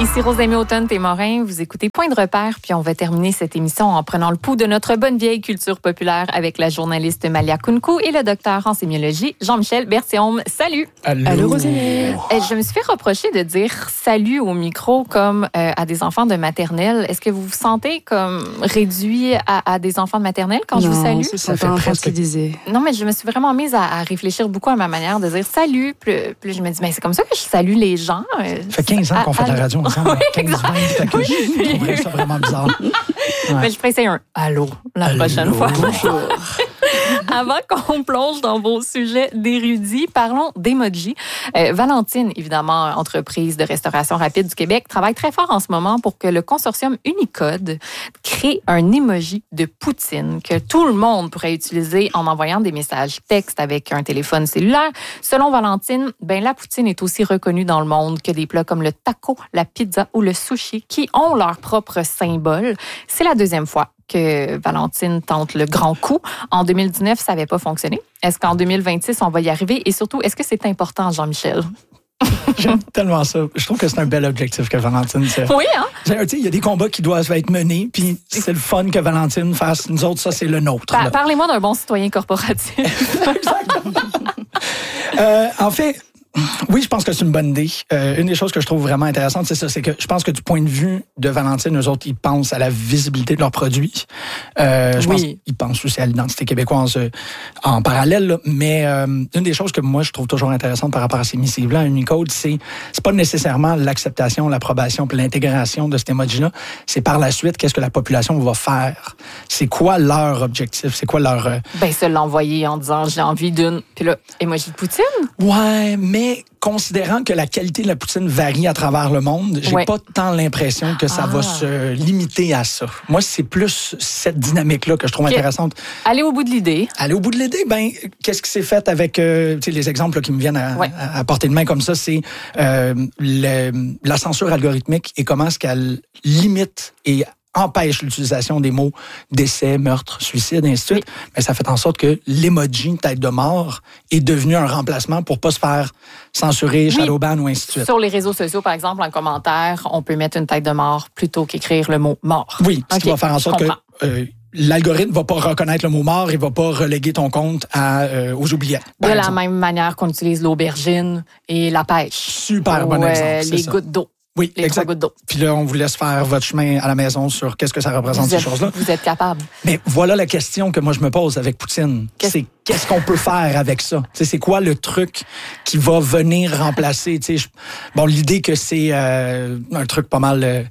Ici Rosemée Automne-Témorin, vous écoutez Point de repère, puis on va terminer cette émission en prenant le pouls de notre bonne vieille culture populaire avec la journaliste Malia Kounkou et le docteur en sémiologie Jean-Michel Berthiaume. Salut! Allô Rosemée! Je me suis fait reprocher de dire salut au micro comme à des enfants de maternelle. Est-ce que vous vous sentez comme réduit à des enfants de maternelle quand je vous salue? Non, ça fait infantilisé. Non, mais je me suis vraiment mise à réfléchir beaucoup à ma manière de dire salut. Puis je me dis, mais c'est comme ça que je salue les gens. Ça fait 15 ans qu'on fait de la radio ensemble. Oui, 15, 20, je trouverais ça vraiment bizarre. Ouais. Mais je ferais essayer un allô la prochaine fois. Bonjour. Avant qu'on plonge dans vos sujets d'érudits, parlons d'emoji. Valentine, évidemment, entreprise de restauration rapide du Québec, travaille très fort en ce moment pour que le consortium Unicode crée un emoji de poutine que tout le monde pourrait utiliser en envoyant des messages textes avec un téléphone cellulaire. Selon Valentine, la poutine est aussi reconnue dans le monde que des plats comme le taco, la pizza ou le sushi qui ont leur propre symbole. C'est la deuxième fois que Valentine tente le grand coup. En 2019, ça n'avait pas fonctionné. Est-ce qu'en 2026, on va y arriver? Et surtout, est-ce que c'est important, Jean-Michel? J'aime tellement ça. Je trouve que c'est un bel objectif que Valentine fait. Oui, hein? Il y a des combats qui doivent être menés, puis c'est le fun que Valentine fasse. Nous autres, ça, c'est le nôtre. Parlez-moi d'un bon citoyen corporatif. En fait, oui, je pense que c'est une bonne idée. Une des choses que je trouve vraiment intéressante, c'est ça, c'est que je pense que du point de vue de Valentine, eux autres, ils pensent à la visibilité de leurs produits. Je pense qu'ils pensent aussi à l'identité québécoise en parallèle. Là. Mais une des choses que moi, je trouve toujours intéressante par rapport à ces missives-là, à Unicode, c'est pas nécessairement l'acceptation, l'approbation puis l'intégration de cet emoji-là. C'est par la suite, qu'est-ce que la population va faire? C'est quoi leur objectif? C'est quoi leur... se l'envoyer en disant, j'ai envie d'une... Puis là, emoji de poutine? Ouais, mais considérant que la qualité de la poutine varie à travers le monde, j'ai pas tant l'impression que ça va se limiter à ça. Moi, c'est plus cette dynamique-là que je trouve intéressante. Aller au bout de l'idée. Aller au bout de l'idée, qu'est-ce qui s'est fait avec les exemples là, qui me viennent à portée de main comme ça, c'est la censure algorithmique et comment est-ce qu'elle limite et empêche l'utilisation des mots décès, meurtre, suicide, et ainsi de suite. Mais ça fait en sorte que l'emoji tête de mort est devenu un remplacement pour pas se faire censurer, shadowban ou ainsi de suite. Sur les réseaux sociaux, par exemple, en commentaire, on peut mettre une tête de mort plutôt qu'écrire le mot mort. Oui, ce qui va faire en sorte que l'algorithme va pas reconnaître le mot mort, il va pas reléguer ton compte aux oubliettes. De la même manière qu'on utilise l'aubergine et la pêche. Super bon exemple. Les gouttes d'eau. Oui, exact. Puis là, on vous laisse faire votre chemin à la maison sur qu'est-ce que ça représente, ces choses-là. Vous êtes capable. Mais voilà la question que moi, je me pose avec Poutine. C'est qu'est-ce qu'on peut faire avec ça? C'est quoi le truc qui va venir remplacer? L'idée que c'est un truc pas mal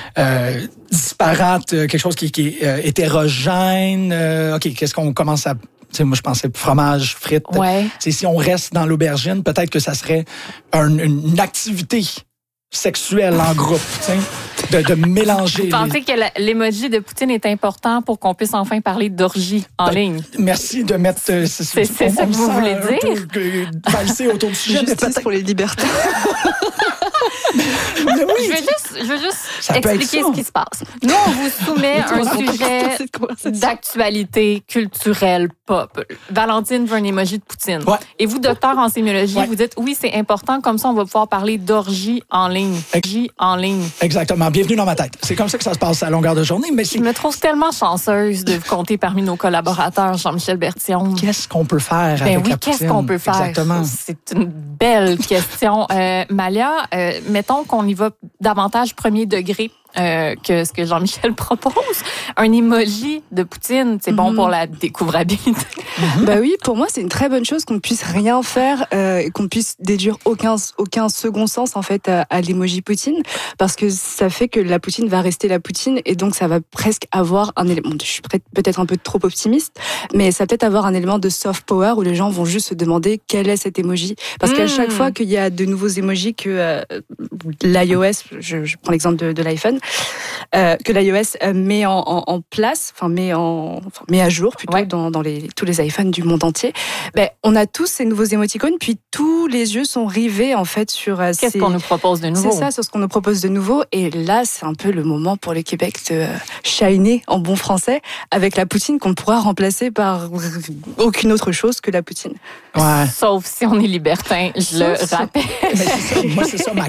disparate, quelque chose qui est hétérogène. OK, qu'est-ce qu'on commence à... moi, je pensais fromage, frites. Ouais. Si on reste dans l'aubergine, peut-être que ça serait une activité sexuelle en groupe, de mélanger. Vous pensez que l'emoji de Poutine est important pour qu'on puisse enfin parler d'orgie en ligne? Merci de mettre... c'est ça que vous voulez dire? Valser autour du sujet. Justice pour les libertés. Je veux juste expliquer ce qui se passe. Nous, on vous soumet un sujet d'actualité culturelle pop. Valentine veut un emoji de Poutine. Ouais. Et vous, docteur en sémiologie, vous dites oui, c'est important, comme ça, on va pouvoir parler d'orgie en ligne. Orgie en ligne. Exactement. Bienvenue dans ma tête. C'est comme ça que ça se passe à longueur de journée. Mais je me trouve tellement chanceuse de vous compter parmi nos collaborateurs, Jean-Michel Berthiaume. Qu'est-ce qu'on peut faire avec la poutine? Qu'est-ce qu'on peut faire? Exactement. C'est une belle question. Malia, mettons qu'on y va davantage premier degré que ce que Jean-Michel propose. Un emoji de Poutine, c'est bon pour la découvrabilité. Oui, pour moi, c'est une très bonne chose qu'on puisse rien faire, qu'on puisse déduire aucun second sens en fait à l'emoji Poutine, parce que ça fait que la Poutine va rester la Poutine et donc ça va presque avoir un élément. Je suis peut-être un peu trop optimiste, mais ça va peut-être avoir un élément de soft power où les gens vont juste se demander quel est cet emoji, parce qu'à chaque fois qu'il y a de nouveaux emojis que l'iOS, je prends l'exemple de l'iPhone, que l'iOS met en place, met à jour plutôt dans tous les iPhones du monde entier. On a tous ces nouveaux émoticônes, puis tous les yeux sont rivés en fait sur qu'est-ce qu'on nous propose de nouveau. C'est ça, sur ce qu'on nous propose de nouveau. Et là, c'est un peu le moment pour le Québec de shiner en bon français avec la poutine qu'on pourra remplacer par aucune autre chose que la poutine. Ouais. Sauf si on est libertin, je le rappelle. Mais c'est ça, moi, c'est ça ma crainte.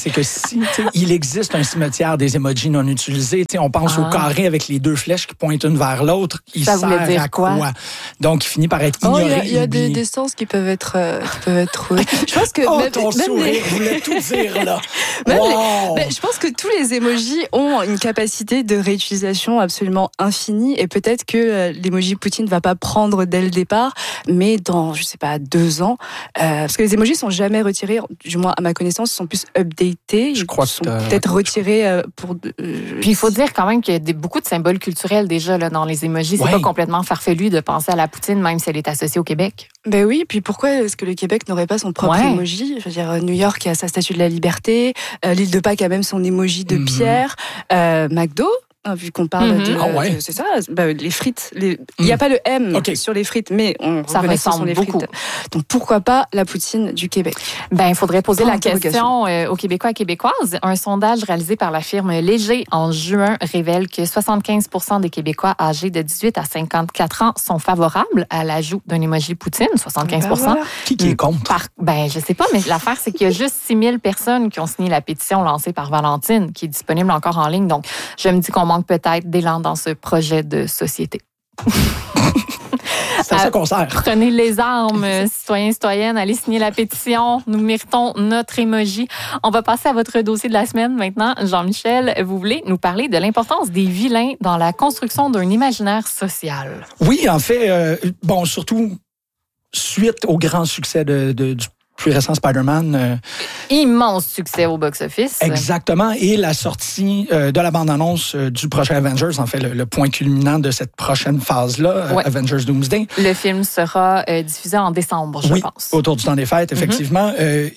c'est que si il existe un cimetière des emojis non utilisés, on pense au carré avec les deux flèches qui pointent une vers l'autre, il ça sert à quoi? Donc, il finit par être ignoré. Il y a des sens qui peuvent être je pense que ton sourire voulait tout dire, là. Je pense que tous les emojis ont une capacité de réutilisation absolument infinie et peut-être que l'emoji Poutine ne va pas prendre dès le départ, mais dans, je sais pas, 2 ans, parce que les emojis sont jamais retirés, du moins à ma connaissance, ils sont plus updatés. Je crois qu'ils sont peut-être retirés pour... Puis il faut dire quand même qu'il y a beaucoup de symboles culturels déjà là, dans les emojis. C'est pas complètement farfelu de penser à la Poutine, même si elle est associée au Québec. Ben oui, puis pourquoi est-ce que le Québec n'aurait pas son propre emoji? Je veux dire, New York a sa statue de la liberté, l'île de Pâques a même son emoji de pierre, McDo, vu qu'on parle de... c'est ça, les frites. Il n'y a pas le M sur les frites, mais ça ressemble beaucoup. Frites. Donc pourquoi pas la Poutine du Québec? Il faudrait poser la question aux Québécois et Québécoises. Un sondage réalisé par la firme Léger en juin révèle que 75% des Québécois âgés de 18 à 54 ans sont favorables à l'ajout d'un emoji Poutine, 75%. Voilà. Qui est contre? Je sais pas, mais l'affaire, c'est qu'il y a juste 6000 personnes qui ont signé la pétition lancée par Valentine, qui est disponible encore en ligne. Donc, je me dis qu'on manque peut-être d'élan dans ce projet de société. C'est à ça qu'on sert. Prenez les armes, citoyens, citoyennes, allez signer la pétition. Nous méritons notre emoji. On va passer à votre dossier de la semaine maintenant. Jean-Michel, vous voulez nous parler de l'importance des vilains dans la construction d'un imaginaire social? Oui, en fait, surtout suite au grand succès du plus récent Spider-Man. Immense succès au box-office. Exactement. Et la sortie de la bande-annonce du prochain Avengers, en fait, le point culminant de cette prochaine phase-là, Avengers Doomsday. Le film sera diffusé en décembre, je pense. Autour du temps des fêtes, effectivement.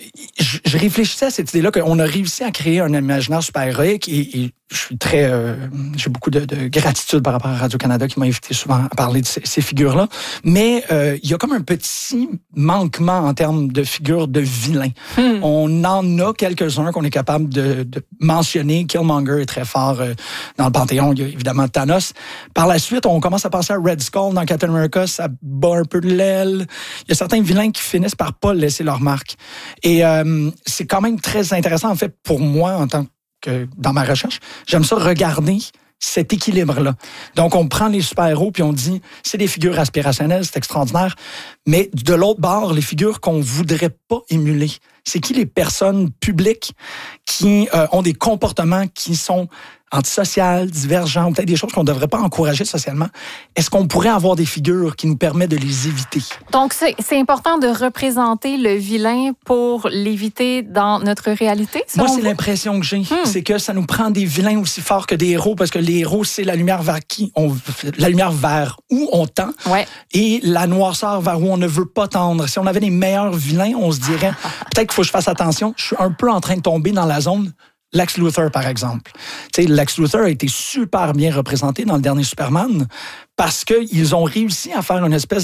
Je réfléchissais à cette idée-là qu'on a réussi à créer un imaginaire super-héroïque et je suis j'ai beaucoup de gratitude par rapport à Radio-Canada qui m'a invité souvent à parler de ces figures-là. Mais il y a comme un petit manquement en termes de figures de vilains. On en a quelques-uns qu'on est capable de mentionner. Killmonger est très fort dans le Panthéon. Il y a évidemment Thanos. Par la suite, on commence à penser à Red Skull dans Captain America. Ça bat un peu de l'aile. Il y a certains vilains qui finissent par pas laisser leur marque. Et c'est quand même très intéressant, en fait, pour moi, en tant que dans ma recherche. J'aime ça regarder cet équilibre-là. Donc, on prend les super-héros puis on dit, c'est des figures aspirationnelles, c'est extraordinaire. Mais de l'autre bord, les figures qu'on voudrait pas émuler, c'est qui les personnes publiques qui ont des comportements qui sont antisociales, divergents, ou peut-être des choses qu'on ne devrait pas encourager socialement. Est-ce qu'on pourrait avoir des figures qui nous permettent de les éviter? Donc, c'est important de représenter le vilain pour l'éviter dans notre réalité? Moi, c'est l'impression que j'ai. C'est que ça nous prend des vilains aussi forts que des héros, parce que les héros, c'est la lumière vers la lumière vers où on tend, et la noirceur vers où on ne veut pas tendre. Si on avait des meilleurs vilains, on se dirait, peut-être qu'il faut que je fasse attention, je suis un peu en train de tomber dans la zone. Lex Luthor, par exemple. Tu sais, Lex Luthor a été super bien représenté dans le dernier Superman parce qu'ils ont réussi à faire une espèce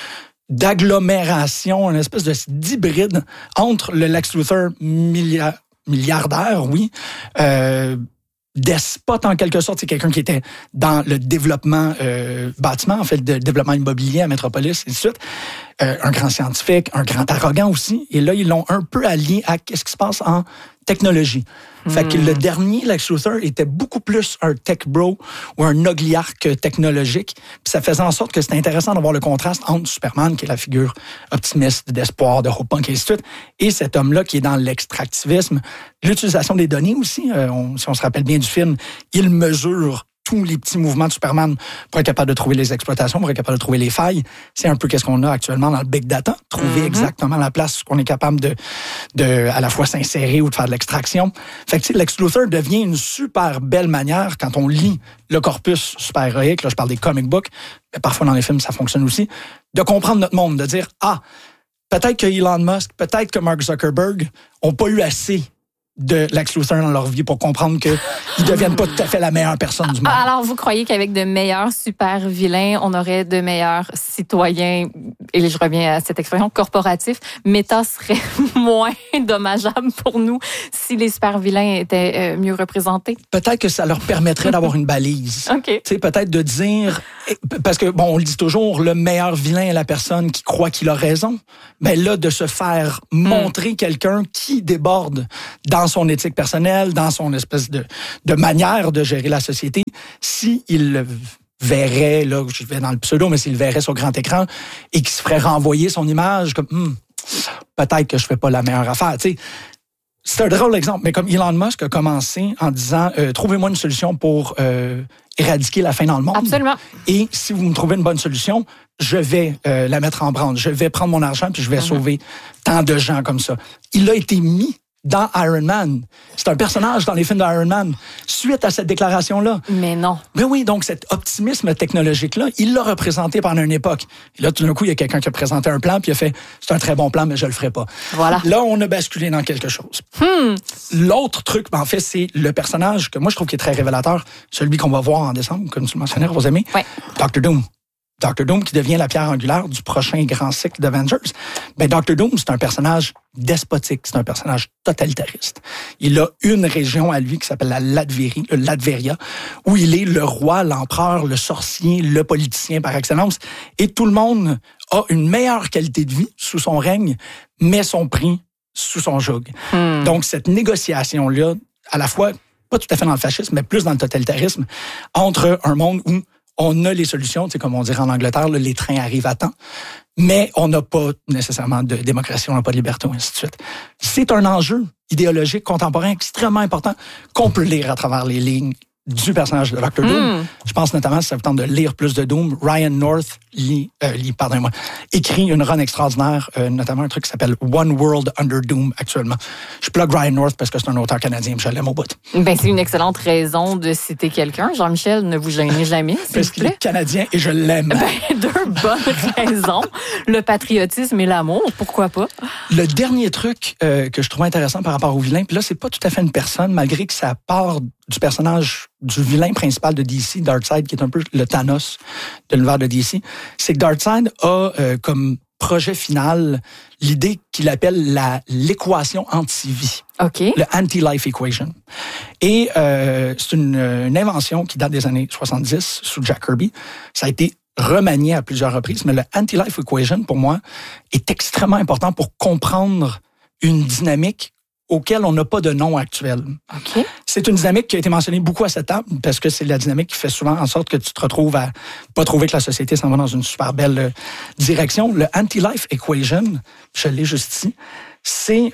d'agglomération, une espèce d'hybride entre le Lex Luthor milliardaire, despote en quelque sorte, c'est quelqu'un qui était dans le développement bâtiment, en fait, le développement immobilier à Metropolis, et ainsi de suite. Un grand scientifique, un grand arrogant aussi. Et là, ils l'ont un peu allié à ce qui se passe en technologie. Fait que le dernier, Lex Luthor, était beaucoup plus un tech bro ou un ogliarque technologique. Puis ça faisait en sorte que c'était intéressant d'avoir le contraste entre Superman, qui est la figure optimiste, d'espoir, de hope punk, et ainsi de suite, et cet homme-là qui est dans l'extractivisme. L'utilisation des données aussi, si on se rappelle bien du film, il mesure tous les petits mouvements de Superman pour être capable de trouver les exploitations, pour être capable de trouver les failles. C'est un peu qu'est-ce qu'on a actuellement dans le big data, trouver exactement la place qu'on est capable de à la fois s'insérer ou de faire de l'extraction. Fait que Lex Luthor devient une super belle manière, quand on lit le corpus super-héroïque, là je parle des comic books, mais parfois dans les films ça fonctionne aussi, de comprendre notre monde, de dire, peut-être que Elon Musk, peut-être que Mark Zuckerberg ont pas eu assez de Lex Luthor dans leur vie pour comprendre qu'ils ne deviennent pas tout à fait la meilleure personne du monde. Alors, vous croyez qu'avec de meilleurs super vilains, on aurait de meilleurs citoyens, et je reviens à cette expression, corporatifs, Meta serait moins dommageable pour nous si les super vilains étaient mieux représentés? Peut-être que ça leur permettrait d'avoir une balise. OK. Tu sais, peut-être de dire, Parce que, bon, on le dit toujours, le meilleur vilain est la personne qui croit qu'il a raison. Mais là, de se faire montrer quelqu'un qui déborde dans son éthique personnelle, dans son espèce de manière de gérer la société, s'il le verrait, là, je vais dans le pseudo, mais s'il verrait sur grand écran et qu'il se ferait renvoyer son image, comme, peut-être que je fais pas la meilleure affaire, tu sais. C'est un drôle d'exemple, mais comme Elon Musk a commencé en disant trouvez-moi une solution pour éradiquer la faim dans le monde. Absolument. Et si vous me trouvez une bonne solution, je vais la mettre en branle. Je vais prendre mon argent puis je vais sauver tant de gens comme ça. Il a été mis dans Iron Man. C'est un personnage dans les films d'Iron Man suite à cette déclaration-là. Mais non. Mais oui, donc cet optimisme technologique-là, il l'a représenté pendant une époque. Et là, tout d'un coup, il y a quelqu'un qui a présenté un plan puis il a fait « c'est un très bon plan, mais je le ferai pas ». Voilà. Là, on a basculé dans quelque chose. L'autre truc, en fait, c'est le personnage que moi, je trouve qui est très révélateur, celui qu'on va voir en décembre, comme tu le mentionnais, vos amis, Dr. Doom. Dr. Doom qui devient la pierre angulaire du prochain grand cycle d'Avengers. Ben, Dr. Doom, c'est un personnage despotique, c'est un personnage totalitariste. Il a une région à lui qui s'appelle la Latveria, où il est le roi, l'empereur, le sorcier, le politicien par excellence. Et tout le monde a une meilleure qualité de vie sous son règne, mais son prix sous son joug. Donc, cette négociation-là, à la fois, pas tout à fait dans le fascisme, mais plus dans le totalitarisme, entre un monde où on a les solutions, c'est comme on dirait en Angleterre, là, les trains arrivent à temps, mais on n'a pas nécessairement de démocratie, on n'a pas de liberté, ainsi de suite. C'est un enjeu idéologique contemporain extrêmement important qu'on peut lire à travers les lignes du personnage de Dr. Doom. Je pense notamment, si ça vous tente de lire plus de Doom, Ryan North écrit une run extraordinaire, notamment un truc qui s'appelle One World Under Doom actuellement. Je plug Ryan North parce que c'est un auteur canadien, je l'aime au bout. Ben, c'est une excellente raison de citer quelqu'un. Jean-Michel, ne vous gênez jamais, s'il parce vous plaît. qu'il est canadien et je l'aime. Ben, deux bonnes raisons. Le patriotisme et l'amour, pourquoi pas? Le dernier truc que je trouve intéressant par rapport au vilain, puis là, c'est pas tout à fait une personne, malgré que ça part du personnage du vilain principal de DC, Darkseid, qui est un peu le Thanos de l'univers de DC, c'est que Darkseid a comme projet final l'idée qu'il appelle l'équation anti-vie. OK. Le anti-life equation. Et c'est une invention qui date des années 70 sous Jack Kirby. Ça a été remanié à plusieurs reprises, mais le anti-life equation, pour moi, est extrêmement important pour comprendre une dynamique auquel on n'a pas de nom actuel. Okay. C'est une dynamique qui a été mentionnée beaucoup à cette table parce que c'est la dynamique qui fait souvent en sorte que tu te retrouves à pas trouver que la société s'en va dans une super belle direction. Le anti-life equation, je l'ai juste ici, c'est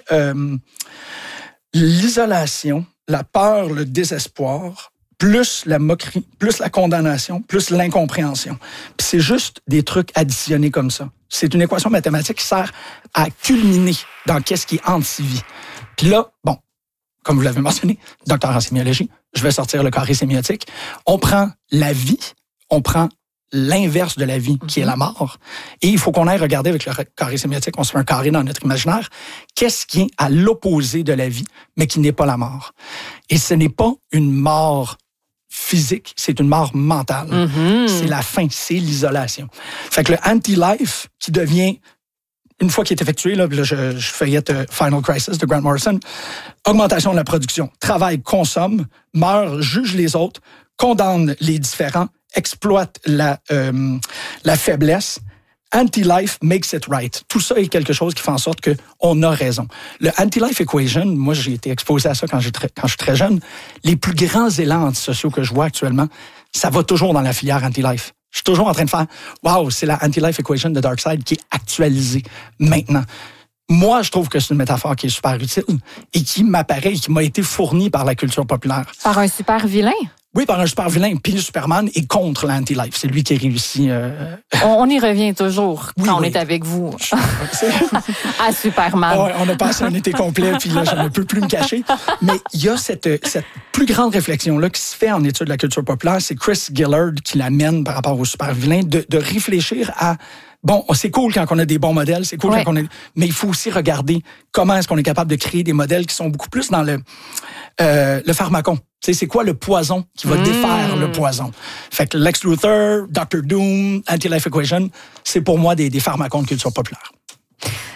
l'isolation, la peur, le désespoir, plus la moquerie, plus la condamnation, plus l'incompréhension. Puis c'est juste des trucs additionnés comme ça. C'est une équation mathématique qui sert à culminer dans qu'est-ce qui est anti-vie. Puis là, bon, comme vous l'avez mentionné, docteur en sémiologie, je vais sortir le carré sémiotique. On prend la vie, on prend l'inverse de la vie, qui est la mort. Et il faut qu'on aille regarder avec le carré sémiotique, on se fait un carré dans notre imaginaire, qu'est-ce qui est à l'opposé de la vie, mais qui n'est pas la mort. Et ce n'est pas une mort physique, c'est une mort mentale. C'est la fin, c'est l'isolation. Fait que le anti-life qui devient, une fois qu'il est effectué, là je feuillette Final Crisis de Grant Morrison, augmentation de la production, travaille, consomme, meurt, juge les autres, condamne les différents, exploite la faiblesse. Anti-life makes it right. Tout ça est quelque chose qui fait en sorte qu'on a raison. Le anti-life equation, moi j'ai été exposé à ça quand je suis très jeune. Les plus grands élans antisociaux que je vois actuellement, ça va toujours dans la filière anti-life. Je suis toujours en train de faire « Wow, c'est la anti-life equation de Darkseid qui est actualisée maintenant ». Moi, je trouve que c'est une métaphore qui est super utile et qui m'apparaît et qui m'a été fournie par la culture populaire. Par un super vilain? Oui, par un super vilain. Puis le Superman est contre l'anti-life. C'est lui qui a réussi. On y revient toujours quand on est avec vous. À Superman. Ouais, on a passé un été complet, puis là, je ne peux plus me cacher. Mais il y a cette plus grande réflexion-là qui se fait en étude de la culture populaire. C'est Chris Gillard qui l'amène par rapport au super vilain, de réfléchir à... Bon, c'est cool quand on a des bons modèles, c'est cool quand on a... Mais il faut aussi regarder comment est-ce qu'on est capable de créer des modèles qui sont beaucoup plus dans le pharmacon. Tu sais, c'est quoi le poison qui va défaire le poison? Fait que Lex Luthor, Dr. Doom, Anti-Life Equation, c'est pour moi des pharmacons de culture populaire.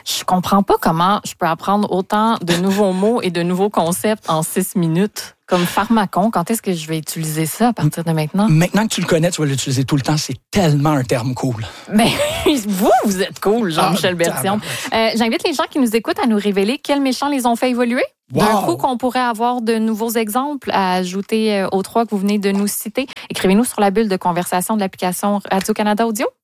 Je comprends pas comment je peux apprendre autant de nouveaux mots et de nouveaux concepts en 6 minutes. Comme pharmacon, quand est-ce que je vais utiliser ça à partir de maintenant? Maintenant que tu le connais, tu vas l'utiliser tout le temps. C'est tellement un terme cool. Mais vous êtes cool, Jean-Michel Bertillon. J'invite les gens qui nous écoutent à nous révéler quels méchants les ont fait évoluer. Wow. D'un coup, qu'on pourrait avoir de nouveaux exemples à ajouter aux 3 que vous venez de nous citer. Écrivez-nous sur la bulle de conversation de l'application Radio-Canada Audio.